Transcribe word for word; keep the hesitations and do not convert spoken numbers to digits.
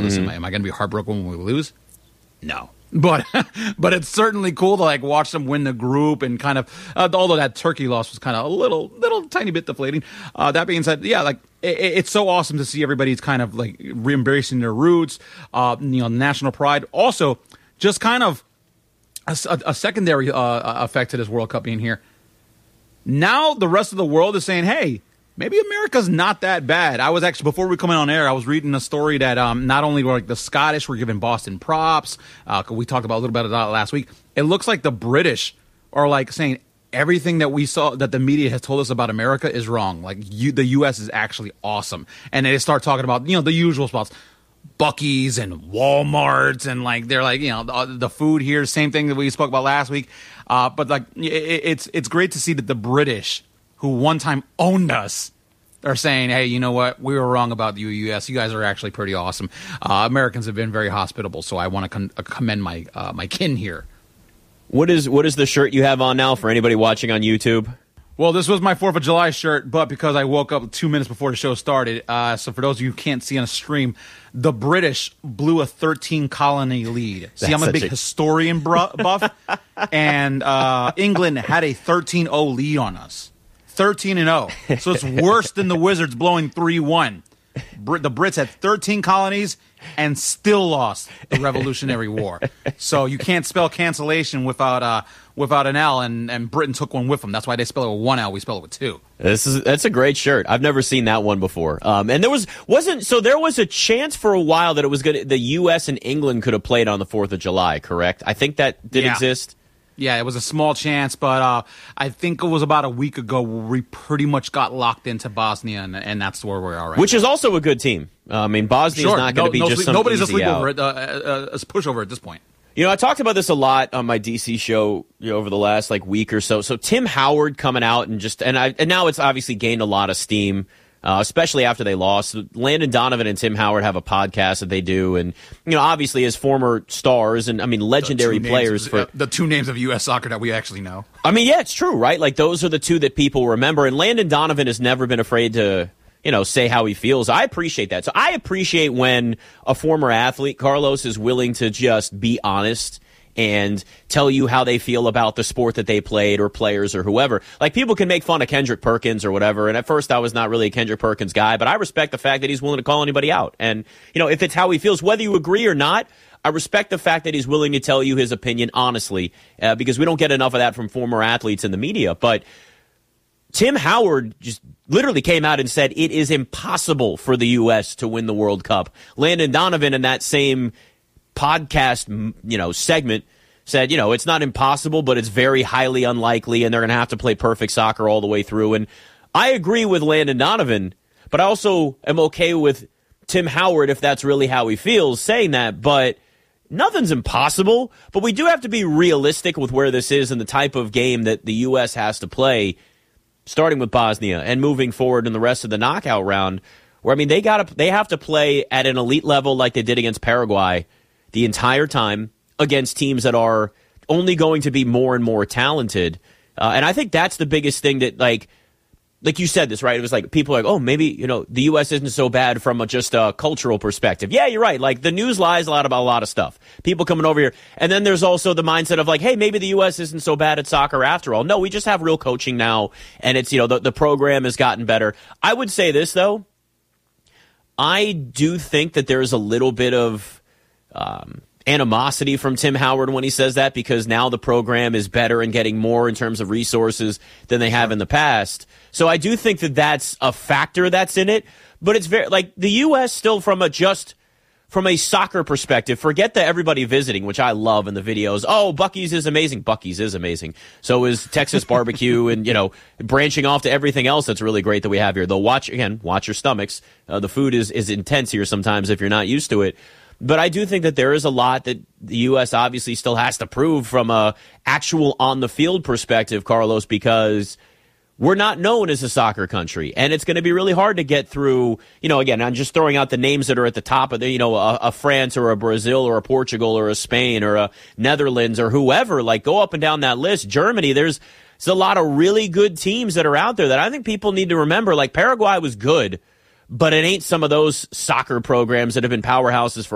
listen, mm-hmm. am I going to be heartbroken when we lose? No. But but it's certainly cool to like watch them win the group and kind of, uh, although that Turkey loss was kind of a little, little tiny bit deflating. Uh, that being said, yeah, like it, it's so awesome to see everybody's kind of like re-embracing their roots, uh, you know, national pride. Also, just kind of a, a secondary uh, effect to this World Cup being here. Now the rest of the world is saying, hey, maybe America's not that bad. I was actually, before we come in on air, I was reading a story that um, not only were like the Scottish were giving Boston props, uh, we talked about a little bit of that last week. It looks like the British are like saying everything that we saw, that the media has told us about America is wrong. Like you, the U S is actually awesome. And they start talking about, you know, the usual spots, Buc-ee's and Walmart's, and like they're like, you know, the, the food here, same thing that we spoke about last week. Uh, but like it, it's it's great to see that the British, who one time owned us, are saying, hey, you know what? We were wrong about the U S. You guys are actually pretty awesome. Uh, Americans have been very hospitable, so I want to con- commend my uh, my kin here. What is what is the shirt you have on now for anybody watching on YouTube? Well, this was my fourth of July shirt, but because I woke up two minutes before the show started, uh, so for those of you who can't see on a stream, the British blew a thirteen-colony lead. See, I'm a big a... historian bru- buff, and uh, England had a thirteen oh lead on us. thirteen and oh. So it's worse than the Wizards blowing three one. Brit- the Brits had thirteen colonies and still lost the Revolutionary War. So you can't spell cancellation without uh, without an L, and, and Britain took one with them. That's why they spell it with one L. We spell it with two. This is that's a great shirt. I've never seen that one before. Um, and there was wasn't so there was a chance for a while that it was good. The U S and England could have played on the fourth of July. Correct? I think that did yeah. exist. Yeah, it was a small chance, but uh, I think it was about a week ago where we pretty much got locked into Bosnia, and, and that's where we are right Which now. is also a good team. Uh, I mean, Bosnia's sure. not going to no, be no just sleep, some Nobody's easy asleep out. over it, uh, uh, a pushover at this point. You know, I talked about this a lot on my D C show, you know, over the last like week or so. So Tim Howard coming out and just and I and now it's obviously gained a lot of steam. Uh, especially after they lost. Landon Donovan and Tim Howard have a podcast that they do, and you know, obviously as former stars and I mean legendary players of, for uh, the two names of U S soccer that we actually know. I mean, yeah, it's true, right? Like those are the two that people remember, and Landon Donovan has never been afraid to, you know, say how he feels. I appreciate that. So I appreciate when a former athlete, Carlos, is willing to just be honest and tell you how they feel about the sport that they played or players or whoever. Like, people can make fun of Kendrick Perkins or whatever, and at first I was not really a Kendrick Perkins guy, but I respect the fact that he's willing to call anybody out. And, you know, if it's how he feels, whether you agree or not, I respect the fact that he's willing to tell you his opinion honestly, uh, because we don't get enough of that from former athletes in the media. But Tim Howard just literally came out and said it is impossible for the U S to win the World Cup. Landon Donovan in that same podcast, you know, segment said, you know, it's not impossible, but it's very highly unlikely, and they're going to have to play perfect soccer all the way through. And I agree with Landon Donovan, but I also am okay with Tim Howard, if that's really how he feels, saying that. But nothing's impossible, but we do have to be realistic with where this is and the type of game that the U S has to play, starting with Bosnia and moving forward in the rest of the knockout round, where, I mean, they got to, they have to play at an elite level like they did against Paraguay the entire time, against teams that are only going to be more and more talented. Uh, and I think that's the biggest thing that, like, like you said this, right? It was like, people are like, oh, maybe, you know, the U S isn't so bad from a, just a cultural perspective. Yeah, you're right. Like, the news lies a lot about a lot of stuff. People coming over here. And then there's also the mindset of like, hey, maybe the U S isn't so bad at soccer after all. No, we just have real coaching now. And it's, you know, the, the program has gotten better. I would say this, though. I do think that there is a little bit of um, animosity from Tim Howard when he says that, because now the program is better and getting more in terms of resources than they have in the past. So I do think that that's a factor that's in it. But it's very, like, the U S still, from a just from a soccer perspective, forget the everybody visiting, which I love in the videos. Oh, Buc-ee's is amazing. Buc-ee's is amazing. So is Texas barbecue, and, you know, branching off to everything else that's really great that we have here. Though, watch, again, watch your stomachs. Uh, the food is, is intense here sometimes if you're not used to it. But I do think that there is a lot that the U S obviously still has to prove from a actual on-the-field perspective, Carlos, because we're not known as a soccer country, and it's going to be really hard to get through. You know, again, I'm just throwing out the names that are at the top of the, you know, a, a France or a Brazil or a Portugal or a Spain or a Netherlands or whoever. Like, go up and down that list. Germany, there's, there's a lot of really good teams that are out there that I think people need to remember. Like, Paraguay was good, but it ain't some of those soccer programs that have been powerhouses for